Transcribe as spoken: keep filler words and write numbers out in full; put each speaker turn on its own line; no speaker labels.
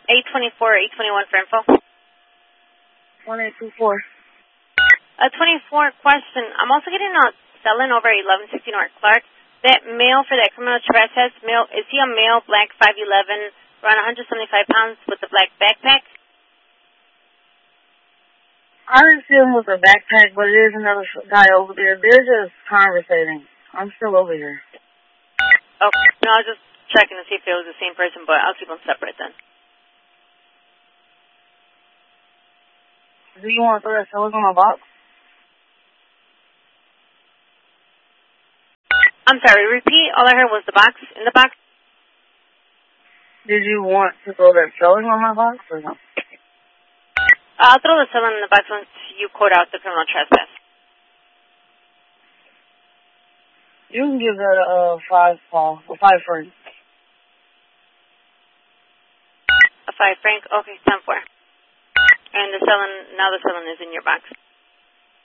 eight twenty-four, eight twenty-one for info.
one eight two four.
Uh, twenty-four, question. I'm also getting a selling over eleven sixty North Clark. That male for that criminal trespass, male, is he a male, black, five eleven, around one hundred seventy-five pounds with a black backpack?
I didn't see him with a backpack, but it is another guy over there. They're just conversating. I'm still over here.
Okay. No, I was just checking to see if it was the same person, but I'll keep them separate then.
Do you want to throw that sellers on my box?
I'm sorry, repeat. All I heard was the box, in the box.
Did you want to throw that sellers on my box or no?
I'll throw the selling in the box once you quote out the criminal trespass.
You can give that a uh, five, Paul. A five, Frank.
A five, Frank? Okay, ten four. And the selling, now the selling is in your box.